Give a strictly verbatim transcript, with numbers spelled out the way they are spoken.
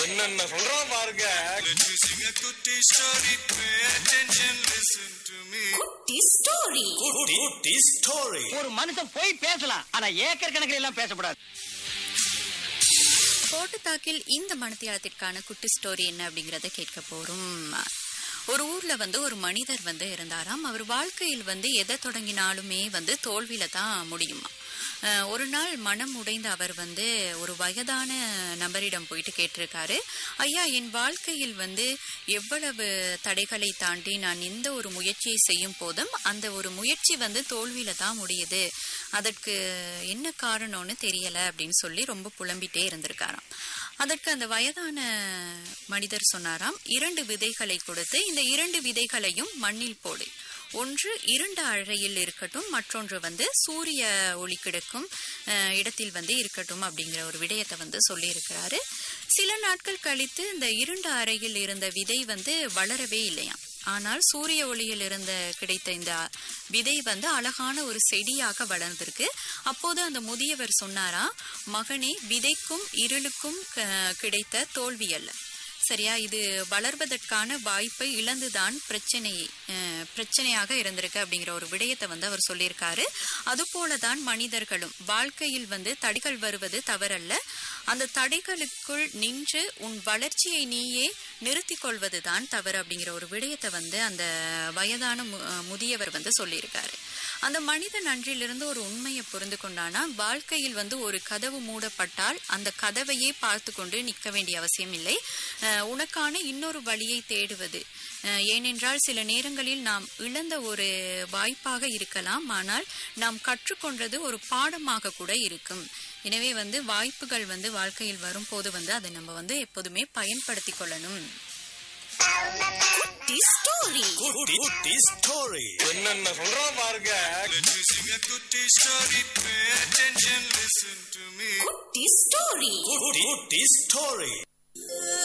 என்னென்ன சொல்றான் பாருங்க. Let me sing a குட்டி story. Pay attention, listen to me. குட்டி ஸ்டோரி. குட்டி ஸ்டோரி. ஒரு மனுஷன் போய் பேசலாம், ஆனா ஏக்கர் கணக்கில் எல்லாம் பேசக்கூடாது. போட்டுத்தாக்கில் இந்த மணித்தியாலத்திற்கான குட்டி ஸ்டோரி என்ன அப்படிங்கறத கேட்க போறோம். ஒரு ஊர்ல வந்து ஒரு மனிதர் வந்து இருந்தாராம். அவர் வாழ்க்கையில் வந்து எதை தொடங்கினாலுமே வந்து தோல்வியில தான் முடியுமா. ஒரு நாள் மனம் உடைந்த அவர் வந்து ஒரு வயதான நபரிடம் போயிட்டு கேட்டிருக்காரு, ஐயா, என் வாழ்க்கையில் வந்து எவ்வளவு தடைகளை தாண்டி நான் எந்த ஒரு முயற்சியை செய்யும் போதும் அந்த ஒரு முயற்சி வந்து தோல்வியில தான் முடியுது, அதற்கு என்ன காரணம்னு தெரியல அப்படின்னு சொல்லி ரொம்ப புலம்பிட்டே இருந்திருக்காராம். அதற்கு அந்த வயதான மனிதர் சொன்னாராம், இரண்டு விதைகளை கொடுத்து இந்த இரண்டு விதைகளையும் மண்ணில் போடு, ஒன்று இருண்ட அறையில் இருக்கட்டும், மற்றொன்று வந்து சூரிய ஒளி கிடைக்கும் இடத்தில் வந்து இருக்கட்டும் அப்படிங்கிற ஒரு விடயத்தை வந்து சொல்லி இருக்கிறாரு. சில நாட்கள் கழித்து இந்த இருண்ட அறையில் இருந்த விதை வந்து வளரவே இல்லையாம். ஆனால் சூரிய ஒளியில் இருந்த கிடைத்த இந்த விதை வந்து அழகான ஒரு செடியாக வளர்ந்திருக்கு. அப்போது அந்த முதியவர் சொன்னாரா, மகனே, விதைக்கும் இருளுக்கும் கிடைத்த தோல்வி அல்ல, சரியா, இது வளர்வதற்கான வாய்ப்பை இழந்துதான் பிரச்சனையை பிரச்சனையாக இருந்திருக்கு அப்படிங்கிற ஒரு விடயத்தை வந்து அவர் சொல்லியிருக்காரு. அது போலதான் மனிதர்களும் வாழ்க்கையில் வந்து தடைகள் வருவது தவறல்ல, அந்த தடைகளுக்குள் நின்று உன் வளர்ச்சியை நீயே நிறுத்தி கொள்வதுதான் தவறு அப்படிங்கிற ஒரு விடயத்தை வந்து அந்த வயதான முதியவர் வந்து சொல்லியிருக்காரு. அந்த மனிதன் அன்றிலிருந்து ஒரு உண்மையை புரிந்து கொண்டானா, வாழ்க்கையில் வந்து ஒரு கதவு மூடப்பட்டால் அந்த கதவையே பார்த்து கொண்டு நிற்க வேண்டிய அவசியம் இல்லை, உனக்கான இன்னொரு வழியை தேடுவது. ஏனென்றால் சில நேரங்களில் நாம் இழந்த ஒரு வாய்ப்பாக இருக்கலாம், ஆனால் நாம் கற்றுக்கொண்டது ஒரு பாடமாக கூட இருக்கும். எனவே வந்து வாய்ப்புகள் வந்து வாழ்க்கையில் வரும் போது வந்து அதை நம்ம வந்து எப்போதுமே பயன்படுத்தி கொள்ளணும். என்னென்ன சொல்றான் பாருங்க. Let me sing a குட்டி story. Pay attention, listen to me. குட்டி ஸ்டோரி. குட்டி ஸ்டோரி.